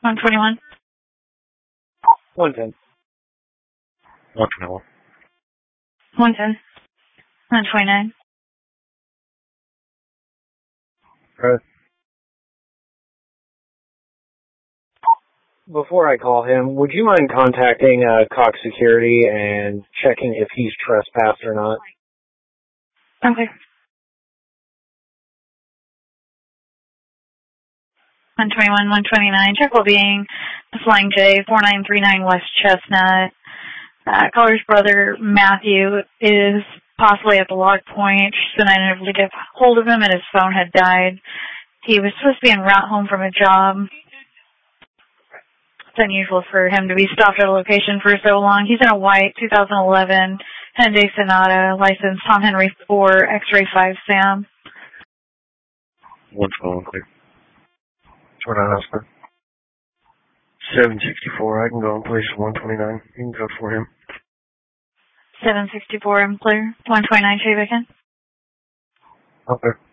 121. 110. 121. 110. 129. Right. Before I call him, would you mind contacting Cox Security and checking if he's trespassed or not? Okay. 121, 129. Check well being Flying J, 4939 West Chestnut. Caller's brother, Matthew, is possibly at the log point. She's been unable to get hold of him and his phone had died. He was supposed to be en route home from a job. It's unusual for him to be stopped at a location for so long. He's in a white 2011 Hyundai Sonata, license Tom Henry 4, X-Ray 5 Sam. 121 clear. 29 Oscar. 764, I can go in place of 129. You can go for him. 764, I'm clear. 129, Chave again. Okay.